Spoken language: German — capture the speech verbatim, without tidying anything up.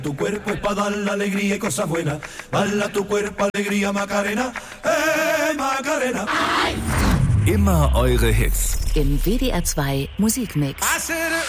Tu cuerpo es para dar la alegría y cosas buenas. Bala tu cuerpo, alegría, Macarena. Hey, Macarena. Immer eure Hits. Im W D R zwei Musikmix. I said,